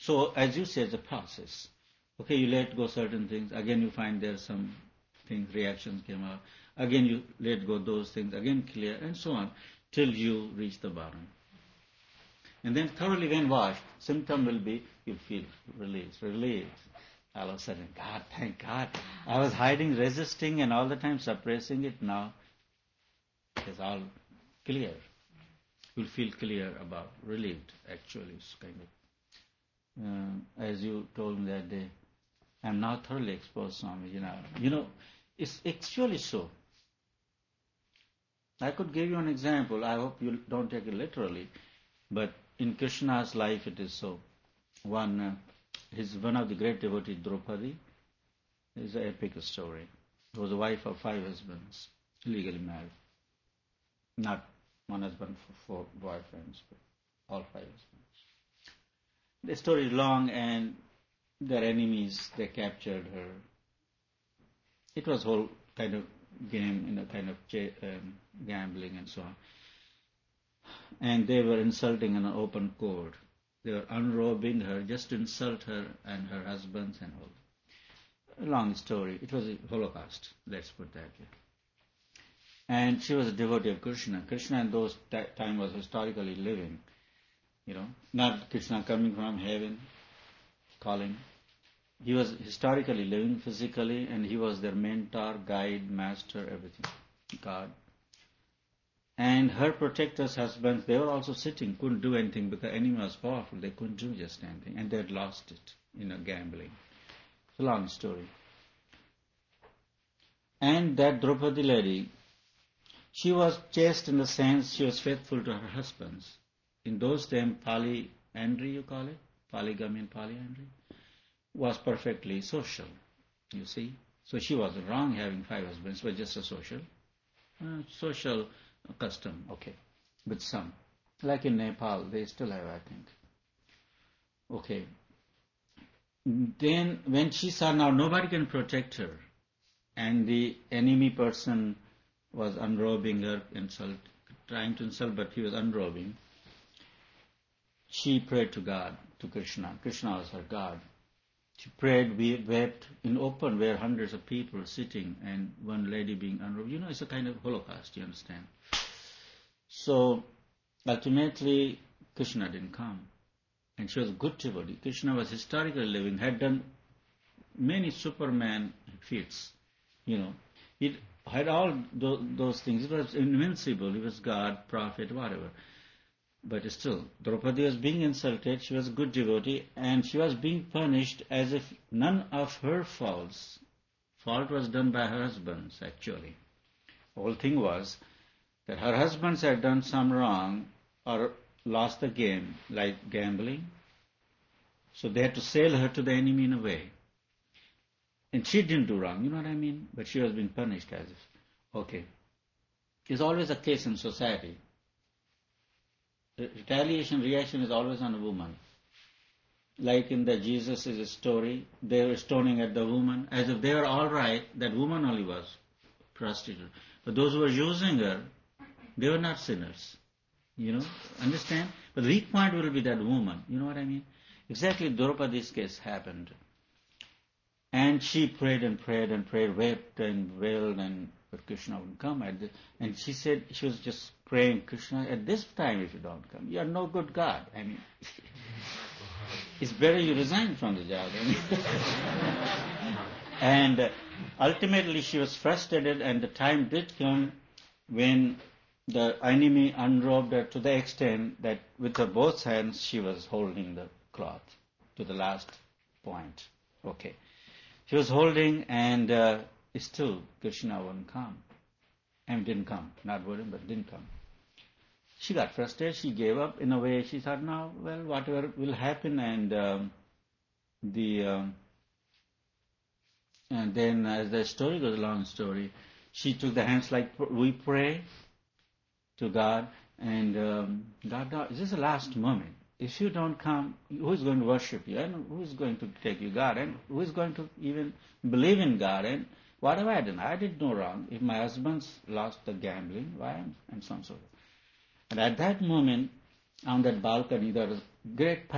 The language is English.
So as you say, it's a process. Okay, you let go certain things. Again, you find there's some things, reactions came up. Again, you let go those things. Again, clear, and so on, till you reach the bottom. And then thoroughly when washed, symptom will be you feel release. All of a sudden, God, thank God. I was hiding, resisting, and all the time suppressing it. Now it's all clear. You'll feel clear about, relieved, actually. It's kind of, as you told me that day, I'm now thoroughly exposed, Swami. It's actually so. I could give you an example. I hope you don't take it literally. But in Krishna's life it is so. One of the great devotees, Draupadi, is an epic story. She was the wife of 5 husbands, legally married. Not one husband for 4 boyfriends, but all 5 husbands. The story is long, and their enemies, they captured her. It was whole kind of game, kind of gambling and so on. And they were insulting in an open court. They were unrobing her just to insult her and her husbands and all. A long story. It was a Holocaust, let's put that way. And she was a devotee of Krishna. Krishna in those time was historically living. Not Krishna coming from heaven, calling. He was historically living physically, and he was their mentor, guide, master, everything, God. And her protectors, husbands, they were also sitting, couldn't do anything because the enemy was powerful. They couldn't do just anything, and they had lost it gambling. It's a long story. And that Draupadi lady, she was chaste in the sense she was faithful to her husbands. In those days, polyandry, you call it, polygamy and polyandry, was perfectly social, you see. So she wasn't wrong having 5 husbands, but just a social custom, okay, with some. Like in Nepal, they still have, I think. Okay. Then when she saw now nobody can protect her, and the enemy person was unrobing her, trying to insult, but he was unrobing, she prayed to God, to Krishna. Krishna was her God. She prayed, wept in open where hundreds of people were sitting and one lady being unrobed. It's a kind of Holocaust, you understand. So ultimately, Krishna didn't come. And she was a good devotee. Krishna was historically living, had done many Superman feats. He had all those things. He was invincible. He was God, prophet, whatever. But still, Draupadi was being insulted. She was a good devotee, and she was being punished as if none of her fault was done by her husbands, actually. The whole thing was that her husbands had done some wrong or lost the game, like gambling. So they had to sell her to the enemy in a way. And she didn't do wrong, you know what I mean? But she was being punished as if, okay. It's always a case in society. The retaliation, reaction is always on a woman. Like in the Jesus' story, they were stoning at the woman, as if they were all right, that woman only was prostitute. But those who were using her, they were not sinners. Understand? But the weak point will be that woman, you know what I mean? Exactly Draupadi's case happened. And she prayed and prayed and prayed, wept and wailed, but Krishna wouldn't come. And she said, she was just praying, Krishna, at this time if you don't come, you are no good God. I mean, it's better you resign from the job. And ultimately she was frustrated, and the time did come when the enemy unrobed her to the extent that with her both hands she was holding the cloth to the last point. Okay. She was holding, and still Krishna wouldn't come. Didn't come. Not wouldn't, but didn't come. She got frustrated. She gave up. In a way, she thought, no, well, whatever will happen. And then, as the story goes, a long story, she took the hands like we pray to God, and God, this is the last moment. If you don't come, who is going to worship you? And who is going to take you God? And who is going to even believe in God? And what have I done? I did no wrong. If my husband's lost the gambling, why? And so on. And at that moment, on that balcony, there was great